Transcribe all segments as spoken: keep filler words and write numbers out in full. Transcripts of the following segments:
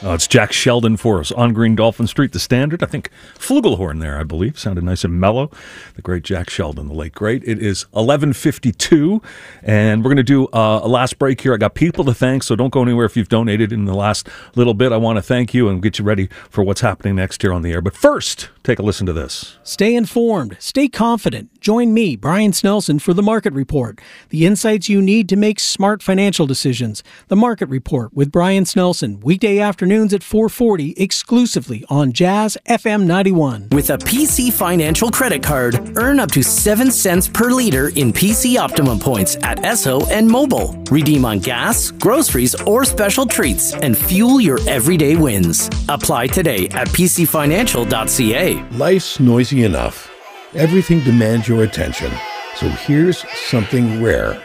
Oh, it's Jack Sheldon for us on Green Dolphin Street, the Standard. I think flugelhorn there, I believe. Sounded nice and mellow. The great Jack Sheldon, the late great. It is eleven fifty-two, and we're going to do uh, a last break here. I got people to thank, so don't go anywhere if you've donated in the last little bit. I want to thank you and get you ready for what's happening next here on the air. But first, take a listen to this. Stay informed. Stay confident. Join me, Brian Snelson, for The Market Report. The insights you need to make smart financial decisions. The Market Report with Brian Snelson, weekday afternoons at four forty, exclusively on Jazz F M ninety-one. With a P C Financial credit card, earn up to seven cents per liter in P C Optimum points at Esso and Mobile. Redeem on gas, groceries, or special treats and fuel your everyday wins. Apply today at p c financial dot c a. Life's noisy enough. Everything demands your attention. So here's something rare.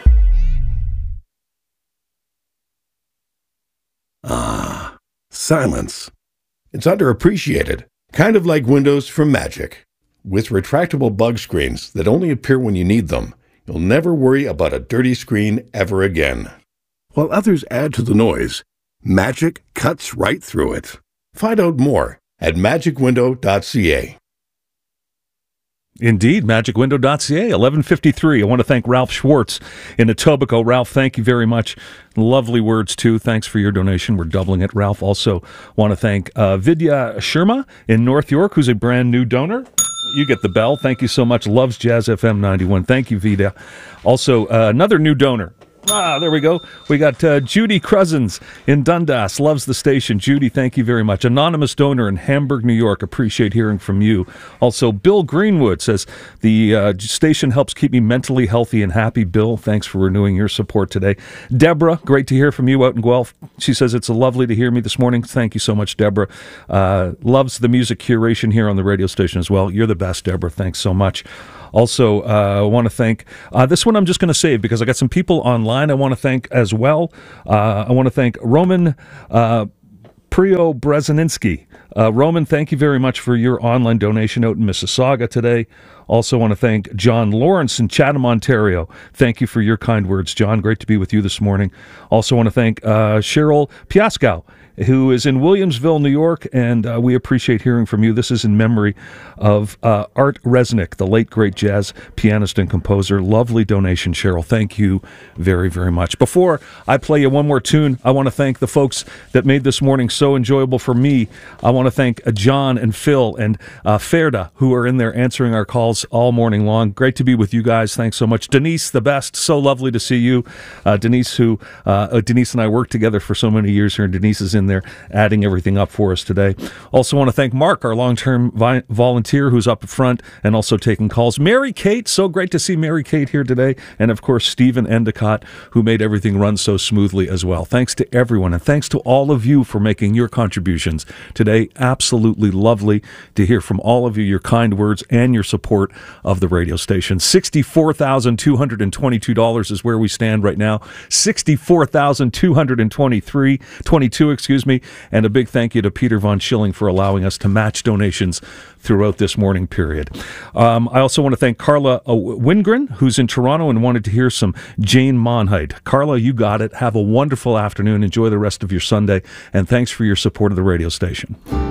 Ah, silence. It's underappreciated, kind of like windows from Magic. With retractable bug screens that only appear when you need them, you'll never worry about a dirty screen ever again. While others add to the noise, Magic cuts right through it. Find out more at magic window dot c a. Indeed, magic window dot c a, eleven fifty-three. I want to thank Ralph Schwartz in Etobicoke. Ralph, thank you very much. Lovely words, too. Thanks for your donation. We're doubling it. Ralph, also want to thank uh, Vidya Sharma in North York, who's a brand new donor. You get the bell. Thank you so much. Loves Jazz F M ninety-one. Thank you, Vidya. Also, uh, another new donor. Ah, there we go. We got uh, Judy Cruzens in Dundas. Loves the station. Judy, thank you very much. Anonymous donor in Hamburg, New York. Appreciate hearing from you. Also, Bill Greenwood says, the uh, station helps keep me mentally healthy and happy. Bill, thanks for renewing your support today. Deborah, great to hear from you out in Guelph. She says, it's lovely to hear me this morning. Thank you so much, Deborah. Uh, loves the music curation here on the radio station as well. You're the best, Deborah. Thanks so much. Also, uh, I want to thank, uh, this one I'm just going to save because I got some people online I want to thank as well. Uh, I want to thank Roman uh, Preobrazensky. Uh, Roman, thank you very much for your online donation out in Mississauga today. Also want to thank John Lawrence in Chatham, Ontario. Thank you for your kind words, John. Great to be with you this morning. Also want to thank uh, Cheryl Piascow, who is in Williamsville, New York, and uh, we appreciate hearing from you. This is in memory of uh, Art Resnick, the late, great jazz pianist and composer. Lovely donation, Cheryl. Thank you very, very much. Before I play you one more tune, I want to thank the folks that made this morning so enjoyable for me. I want to thank uh, John and Phil and uh, Ferda, who are in there answering our calls all morning long. Great to be with you guys. Thanks so much. Denise, the best. So lovely to see you. Uh, Denise, who uh, Denise and I worked together for so many years here, and Denise is in there adding everything up for us today. Also want to thank Mark, our long-term vi- volunteer who's up front and also taking calls. Mary Kate, so great to see Mary Kate here today. And of course, Stephen Endicott, who made everything run so smoothly as well. Thanks to everyone, and thanks to all of you for making your contributions today. Absolutely lovely to hear from all of you, your kind words and your support of the radio station. sixty-four thousand two hundred twenty-two dollars is where we stand right now. sixty-four thousand two hundred twenty-three, twenty-two, excuse me, and a big thank you to Peter Von Schilling for allowing us to match donations throughout this morning period. Um, I also want to thank Carla uh, Wingren, who's in Toronto and wanted to hear some Jane Monheit. Carla, you got it. Have a wonderful afternoon. Enjoy the rest of your Sunday, and thanks for your support of the radio station.